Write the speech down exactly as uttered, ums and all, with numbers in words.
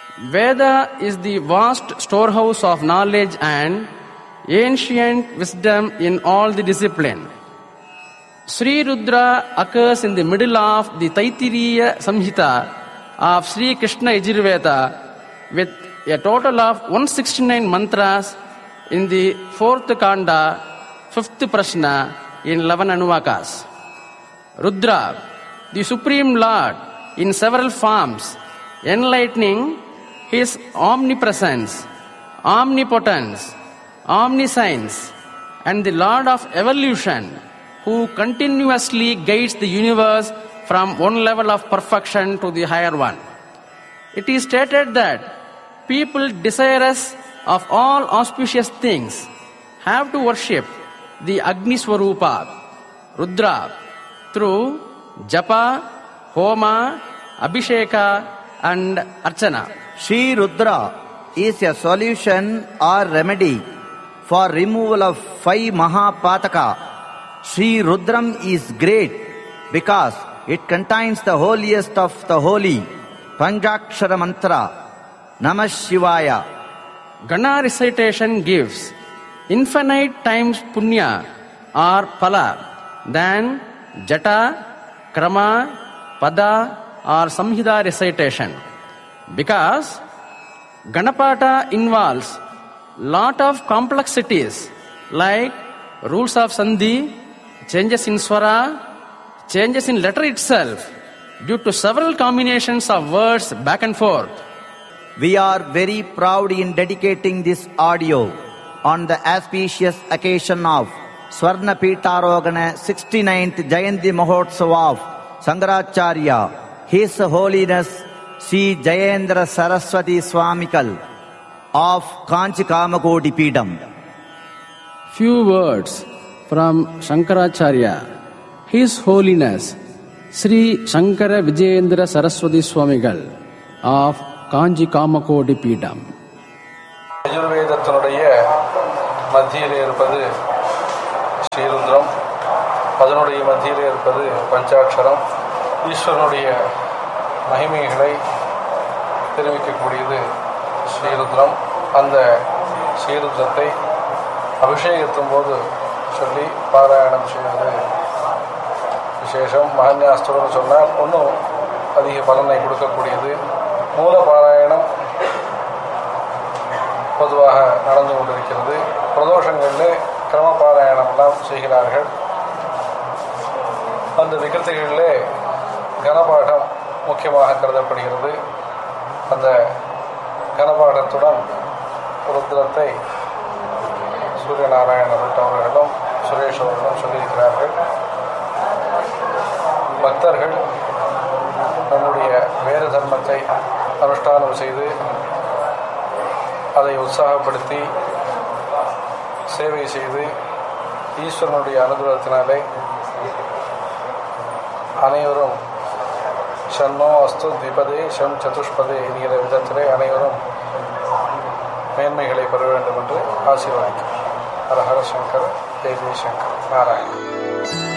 Veda is the vast storehouse of knowledge and ancient wisdom in all the discipline. Sri Rudra occurs in the middle of the Taittiriya Samhita of Sri Krishna Yajurveda with a total of one hundred sixty-nine mantras in the fourth Kanda, fifth Prashna in eleven Anuvakas. Rudra, the Supreme Lord in several forms, enlightening His omnipresence, omnipotence, omniscience, and the Lord of evolution, who continuously guides the universe from one level of perfection to the higher one. It is stated that people desirous of all auspicious things have to worship the Agni Swarupa, Rudra, through Japa, Homa, Abhisheka, and Archana. Sri Rudra is a solution or remedy for removal of five Mahapataka. Sri Rudram is great because it contains the holiest of the holy, Panchakshara Mantra, Namah Shivaya. Gana recitation gives infinite times punya or phala than jata, krama, pada or samhita recitation. Because Ganapata involves lot of complexities like rules of sandhi, changes in swara, changes in letter itself due to several combinations of words back and forth. We are very proud in dedicating this audio on the auspicious occasion of Swarna Pitarogana sixty-ninth Jayanti Mahotsava of Sankaracharya, His Holiness Sri Jayendra Saraswati Swamikal of Kanchi Kamakodi Peedam. Few words from Shankaracharya. His Holiness Sri Shankara Vijayendra Saraswati Swamigal of Kanchi Kamakodi Peedam. யஜுர்வேதத்தினுடைய மத்தியிலே இருப்பது ஸ்ரீருத்ரம், அதனுடைய மத்தியிலே இருப்பது பஞ்சாட்சரம். ஈஸ்வரனுடைய மகிமைகளை தெரிவிக்கக்கூடியது ஸ்ரீருத்ரம். அந்த ஸ்ரீருத்ரத்தை அபிஷேகத்தின் போது சொல்லி பாராயணம் செய்வது விசேஷம். மகன்யாஸ்திரம்னு சொன்னால் ஒன்றும் அதிக பலனை கொடுக்கக்கூடியது. மூல பாராயணம் பொதுவாக நடந்து கொண்டிருக்கிறது. பிரதோஷங்களில் கிரம பாராயணமெல்லாம் செய்கிறார்கள். அந்த நிகழ்ச்சிகளிலே கனபாடம் முக்கியமாக கருதப்படுகிறது. அந்த கனபாடத்துடன் ருத்ரத்தை சூரியநாராயண பட் அவர்களும் சுரேஷ் அவர்களும் சொல்லியிருக்கிறார்கள். பக்தர்கள் நம்முடைய வேத தர்மத்தை அனுஷ்டானம் செய்து அதை உற்சாகப்படுத்தி சேவை செய்து ஈஸ்வரனுடைய அனுகிரகத்தினாலே அனைவரும் ஷண்ணோ அஸ்து திபதே ஷம் சதுஷ்பதே என்கிற விதத்திலே அனைவரும் மேன்மைகளை பெற வேண்டும் என்று ஆசீர்வதிக்கிறேன். ஹர ஹர சங்கர, ஜெய ஜெய சங்கர், நாராயணன்.